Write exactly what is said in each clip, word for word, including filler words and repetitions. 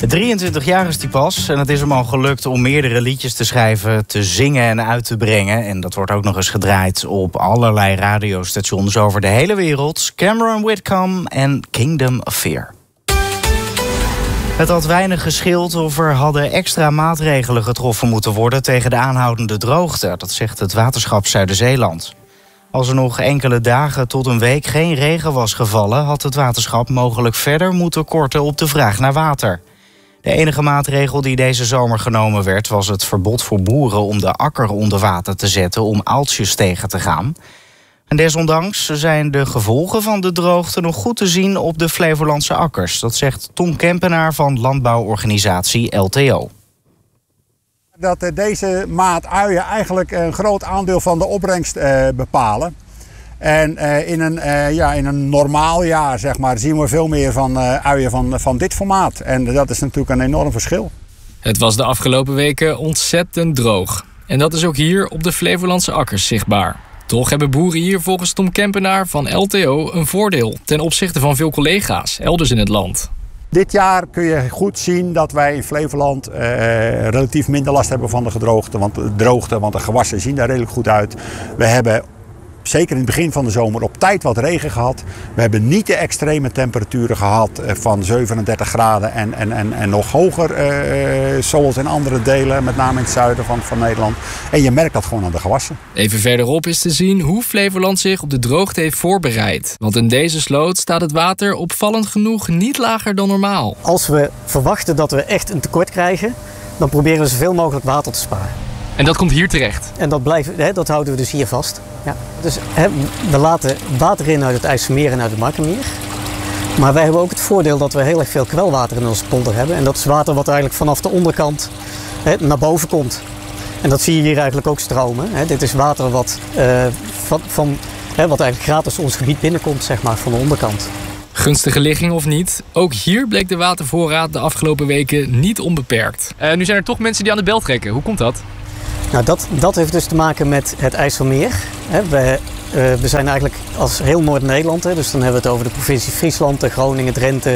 drieëntwintig jaar is die pas en het is hem al gelukt om meerdere liedjes te schrijven, te zingen en uit te brengen. En dat wordt ook nog eens gedraaid op allerlei radiostations over de hele wereld. Cameron Whitcomb en Kingdom of Fear. Het had weinig gescheeld of er hadden extra maatregelen getroffen moeten worden tegen de aanhoudende droogte. Dat zegt het waterschap Zuiderzeeland. Als er nog enkele dagen tot een week geen regen was gevallen, had het waterschap mogelijk verder moeten korten op de vraag naar water. De enige maatregel die deze zomer genomen werd, was het verbod voor boeren om de akker onder water te zetten om aaltjes tegen te gaan. En desondanks zijn de gevolgen van de droogte nog goed te zien op de Flevolandse akkers. Dat zegt Tom Kempenaar van landbouworganisatie L T O. Dat deze maat uien eigenlijk een groot aandeel van de opbrengst uh, bepalen. En uh, in, een, uh, ja, in een normaal jaar zeg maar, zien we veel meer van uh, uien van, van dit formaat. En dat is natuurlijk een enorm verschil. Het was de afgelopen weken ontzettend droog. En dat is ook hier op de Flevolandse akkers zichtbaar. Toch hebben boeren hier volgens Tom Kempenaar van L T O een voordeel ten opzichte van veel collega's elders in het land. Dit jaar kun je goed zien dat wij in Flevoland uh, relatief minder last hebben van de gedroogte, want, de droogte, want de gewassen zien daar redelijk goed uit. We hebben zeker in het begin van de zomer op tijd wat regen gehad. We hebben niet de extreme temperaturen gehad van zevenendertig graden en, en, en, en nog hoger, uh, zoals in andere delen, met name in het zuiden van, van Nederland. En je merkt dat gewoon aan de gewassen. Even verderop is te zien hoe Flevoland zich op de droogte heeft voorbereid. Want in deze sloot staat het water opvallend genoeg niet lager dan normaal. Als we verwachten dat we echt een tekort krijgen, dan proberen we zoveel mogelijk water te sparen. En dat komt hier terecht? En dat, blijven, hè, dat houden we dus hier vast. Ja. Dus hè, we laten water in uit het IJsselmeer en uit het Markermeer. Maar wij hebben ook het voordeel dat we heel erg veel kwelwater in onze polder hebben. En dat is water wat eigenlijk vanaf de onderkant hè, naar boven komt. En dat zie je hier eigenlijk ook stromen. Hè. Dit is water wat, uh, van, van, hè, wat eigenlijk gratis ons gebied binnenkomt, zeg maar, van de onderkant. Gunstige ligging of niet, ook hier bleek de watervoorraad de afgelopen weken niet onbeperkt. Uh, nu zijn er toch mensen die aan de bel trekken. Hoe komt dat? Nou, dat, dat heeft dus te maken met het IJsselmeer. We, uh, we zijn eigenlijk als heel Noord-Nederland, dus dan hebben we het over de provincie Friesland, Groningen, Drenthe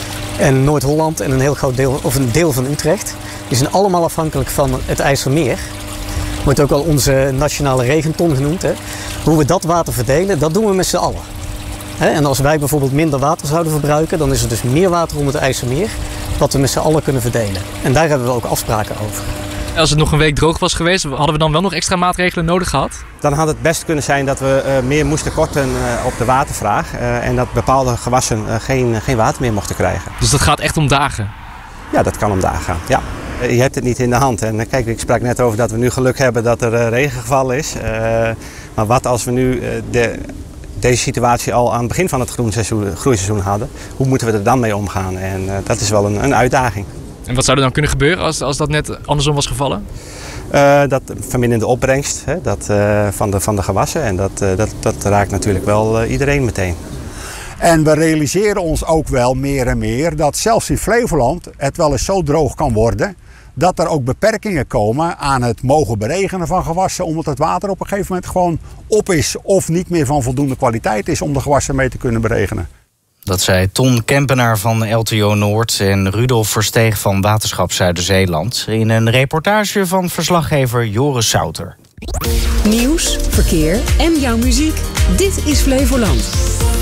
en Noord-Holland en een heel groot deel, of een deel van Utrecht. Die zijn allemaal afhankelijk van het IJsselmeer. Wordt ook wel onze nationale regenton genoemd. Hè. Hoe we dat water verdelen, dat doen we met z'n allen. Hè, en als wij bijvoorbeeld minder water zouden verbruiken, dan is er dus meer water om het IJsselmeer, wat we met z'n allen kunnen verdelen. En daar hebben we ook afspraken over. Als het nog een week droog was geweest, hadden we dan wel nog extra maatregelen nodig gehad? Dan had het best kunnen zijn dat we uh, meer moesten korten uh, op de watervraag. Uh, en dat bepaalde gewassen uh, geen, geen water meer mochten krijgen. Dus dat gaat echt om dagen? Ja, dat kan om dagen gaan. Ja. Uh, je hebt het niet in de hand. En uh, kijk, ik sprak net over dat we nu geluk hebben dat er uh, regen gevallen is. Uh, maar wat als we nu uh, de, deze situatie al aan het begin van het groeiseizoen, groeiseizoen hadden? Hoe moeten we er dan mee omgaan? En uh, dat is wel een, een uitdaging. En wat zou er dan kunnen gebeuren als, als dat net andersom was gevallen? Uh, dat verminderde opbrengst hè, dat, uh, van, de, van de gewassen. En dat, uh, dat, dat raakt natuurlijk wel uh, iedereen meteen. En we realiseren ons ook wel meer en meer dat zelfs in Flevoland het wel eens zo droog kan worden dat er ook beperkingen komen aan het mogen beregenen van gewassen, omdat het water op een gegeven moment gewoon op is of niet meer van voldoende kwaliteit is om de gewassen mee te kunnen beregenen. Dat zei Ton Kempenaar van L T O Noord en Rudolf Versteeg van Waterschap Zuiderzeeland in een reportage van verslaggever Joris Souter. Nieuws, verkeer en jouw muziek. Dit is Flevoland.